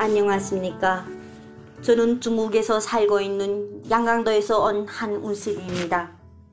안녕하십니까. 저는 중국에서 살고 있는 양강도에서 온 한운식입니다.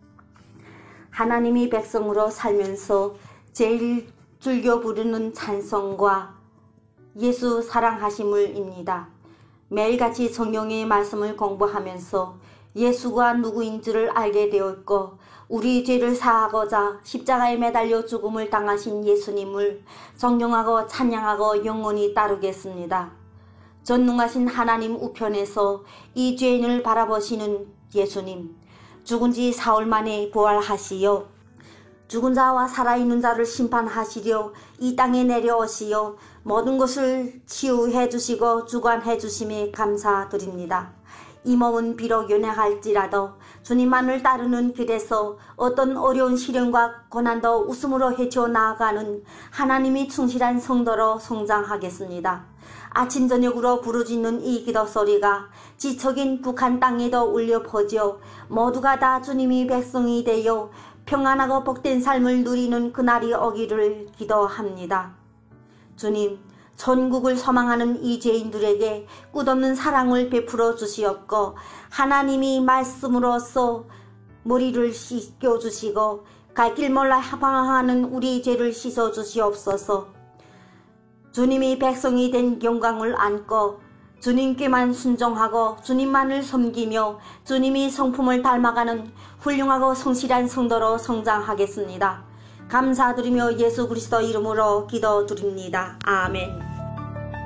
하나님이 백성으로 살면서 제일 즐겨 부르는 찬송과 예수 사랑하심을입니다. 매일같이 성경의 말씀을 공부하면서 예수가 누구인지를 알게 되었고, 우리 죄를 사하고자 십자가에 매달려 죽음을 당하신 예수님을 존경하고 찬양하고 영원히 따르겠습니다. 전능하신 하나님 우편에서 이 죄인을 바라보시는 예수님, 죽은 지 사흘 만에 부활하시어 죽은 자와 살아있는 자를 심판하시려 이 땅에 내려오시어 모든 것을 치유해 주시고 주관해 주심에 감사드립니다. 이 몸은 비록 연약할지라도 주님만을 따르는 길에서 어떤 어려운 시련과 고난도 웃음으로 헤쳐나가는 하나님이 충실한 성도로 성장하겠습니다. 아침 저녁으로 부르짖는 이 기도 소리가 지척인 북한 땅에도 울려 퍼져 모두가 다 주님이 백성이 되어 평안하고 복된 삶을 누리는 그날이 오기를 기도합니다. 주님, 천국을 소망하는 이 죄인들에게 끝없는 사랑을 베풀어 주시었고, 하나님이 말씀으로써 머리를 씻겨주시고 갈 길 몰라 방황하는 우리 죄를 씻어주시옵소서. 주님이 백성이 된 영광을 안고 주님께만 순종하고 주님만을 섬기며 주님이 성품을 닮아가는 훌륭하고 성실한 성도로 성장하겠습니다. 감사드리며 예수 그리스도 이름으로 기도드립니다. 아멘.